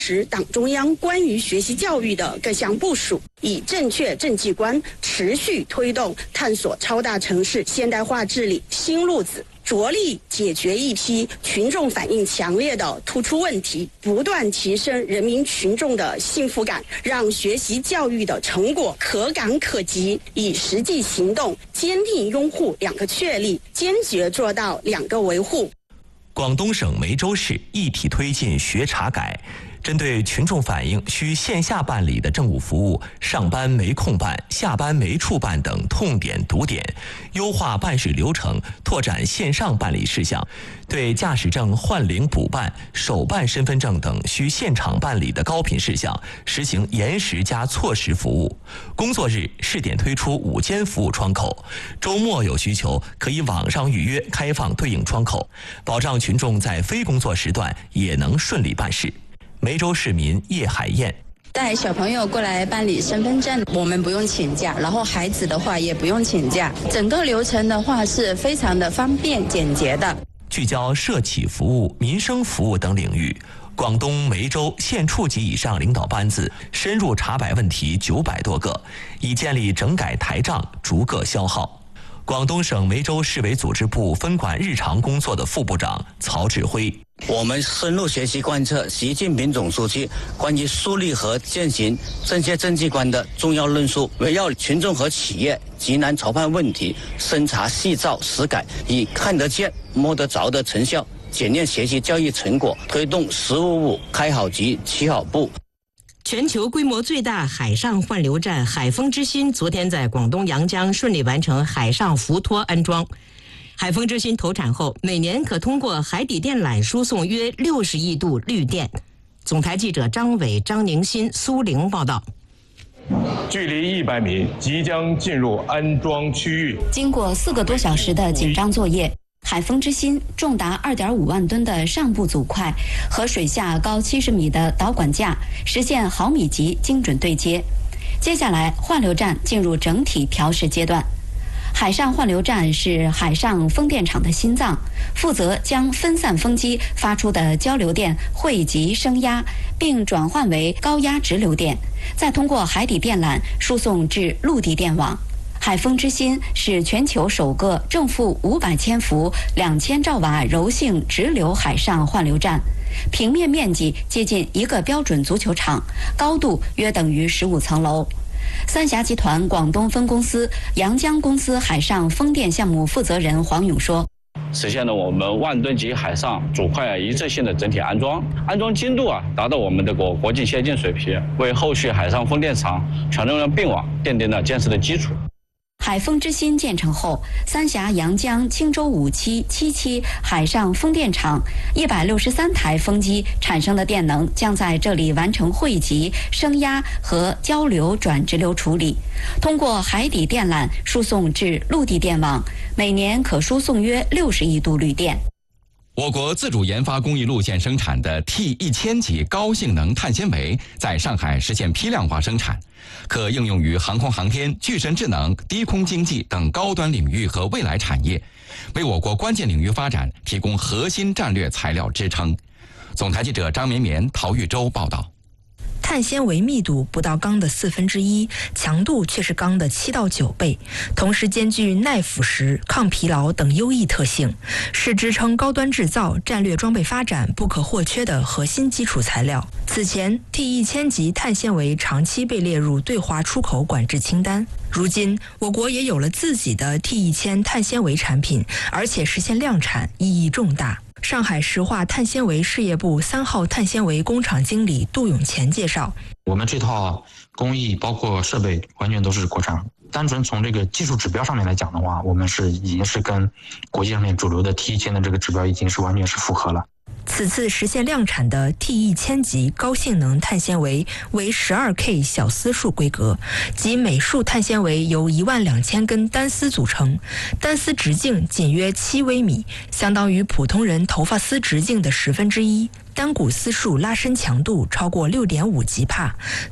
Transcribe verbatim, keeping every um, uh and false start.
持党中央关于学习教育的各项部署，以正确政绩观持续推动探索超大城市现代化治理新路子，着力解决一批群众反映强烈的突出问题，不断提升人民群众的幸福感，让学习教育的成果可感可及，以实际行动坚定拥护两个确立，坚决做到两个维护。 广东省梅州市一体推进学查改，针对群众反映需线下办理的政务服务上班没空办、下班没处办等痛点堵点，优化办事流程，拓展线上办理事项，对驾驶证换领补办、手办身份证等需现场办理的高频事项实行延时加错时服务。工作日试点推出午间服务窗口，周末有需求可以网上预约开放对应窗口，保障群众在非工作时段也能顺利办事。梅州市民叶海燕。 带小朋友过来办理身份证，我们不用请假，然后孩子的话也不用请假，整个流程的话是非常的方便简洁的。 聚焦社企服务、民生服务等领域，广东梅州县处级以上领导班子深入查摆问题九百多个，已建立整改台账，逐个消耗。广东省梅州市委组织部分管日常工作的副部长曹志辉。 我们深入学习贯彻习近平总书记关于树立和践行正确政绩观的重要论述，围绕群众和企业急难潮盼问题，深查细造实改，以看得见摸得着的成效检验学习教育成果，推动“十五五”开好局、起好步。 全球规模最大海上换流站海丰之星昨天在广东阳江顺利完成海上浮托安装。海丰之星投产后，每年可通过海底电缆输送约六十亿度绿电。总台记者张伟、张宁新、苏玲报道。 距离一百米，即将进入安装区域。 经过四个多小时的紧张作业，海丰之星重达二点五万吨的上部组块和水下高七十米的导管架实现毫米级精准对接。接下来，换流站进入整体调试阶段。海上换流站是海上风电场的心脏，负责将分散风机发出的交流电汇集升压，并转换为高压直流电，再通过海底电缆输送至陆地电网。海丰之星是全球首个正负五百千伏、两千兆瓦柔性直流海上换流站，平面面积接近一个标准足球场，高度约等于十五层楼。三峡集团广东分公司阳江公司海上风电项目负责人黄勇说， 实现了我们万吨级海上组块一致性的整体安装，安装精度啊达到我们的国国际先进水平，为后续海上风电场全容量并网奠定了建设的基础。 海丰之星建成后，三峡阳江青州五期、七期海上风电场一百六十三台风机产生的电能将在这里完成汇集、升压和交流转直流处理，通过海底电缆输送至陆地电网，每年可输送约六十亿度绿电。 我国自主研发工艺路线生产的 T 一千级高性能碳纤维在上海实现批量化生产，可应用于航空航天、具身智能、低空经济等高端领域和未来产业，为我国关键领域发展提供核心战略材料支撑。总台记者张绵绵、陶玉洲报道。 碳纤维密度不到钢的四分之一，强度却是钢的七到九倍，同时兼具耐腐蚀、抗疲劳等优异特性，是支撑高端制造、战略装备发展不可或缺的核心基础材料。此前 T 一千级碳纤维长期被列入对华出口管制清单，如今我国也有了自己的 T 一千碳纤维产品，而且实现量产，意义重大。上海石化碳纤维事业部三号碳纤维工厂经理杜永乾介绍， 我们这套工艺包括设备完全都是国产，单纯从这个技术指标上面来讲的话，我们是已经是跟国际上面主流的 T 一千的这个指标已经是完全是符合了。 此次实现量产的 T 一千级高性能碳纤维为 十二K 小丝束规格，即每束碳纤维由一万两千根单丝组成，单丝直径仅约七微米，相当于普通人头发丝直径的十分之一，单股丝束拉伸强度超过六点五吉帕。